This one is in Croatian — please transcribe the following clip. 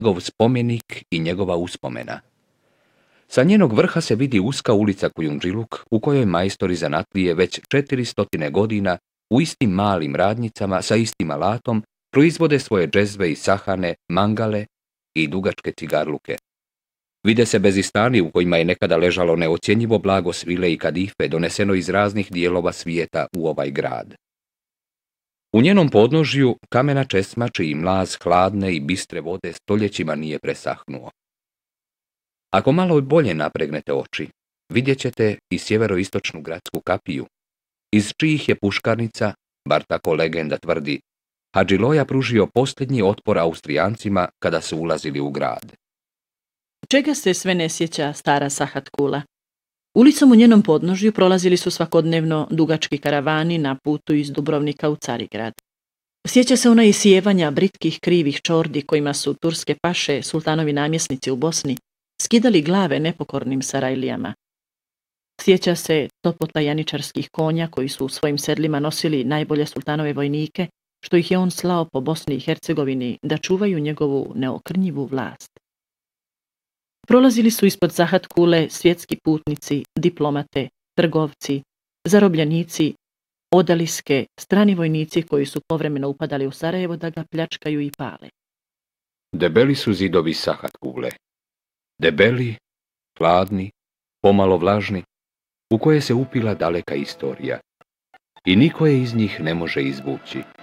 njegov spomenik i njegova uspomena. Sa njenog vrha se vidi uska ulica Kujundžiluk u kojoj majstori zanatlije već 400 godina u istim malim radnjicama sa istim alatom proizvode svoje džezve i sahane, mangale i dugačke cigarluke. Vide se bezistani u kojima je nekada ležalo neocjenjivo blago svile i kadife doneseno iz raznih dijelova svijeta u ovaj grad. U njenom podnožju kamena česma čiji mlaz hladne i bistre vode stoljećima nije presahnuo. Ako malo bolje napregnete oči, vidjet ćete i sjeveroistočnu gradsku kapiju, iz čijih je puškarnica, bar tako legenda tvrdi, Hadži Loja pružio posljednji otpor Austrijancima kada su ulazili u grad. Čega se sve ne sjeća stara Sahat Kula? Ulicom u njenom podnožju prolazili su svakodnevno dugački karavani na putu iz Dubrovnika u Carigrad. Sjeća se ona i sijevanja britkih krivih čordi kojima su turske paše, sultanovi namjesnici u Bosni, skidali glave nepokornim Sarajlijama. Sjeća se topota janičarskih konja koji su u svojim sedlima nosili najbolje sultanove vojnike, što ih je on slao po Bosni i Hercegovini da čuvaju njegovu neokrnjivu vlast. Prolazili su ispod Sahat Kule svjetski putnici, diplomate, trgovci, zarobljenici, odaliske, strani vojnici koji su povremeno upadali u Sarajevo da ga pljačkaju i pale. Debeli su zidovi Sahat Kule. Debeli, hladni, pomalo vlažni, u koje se upila daleka istorija. I niko je iz njih ne može izvući.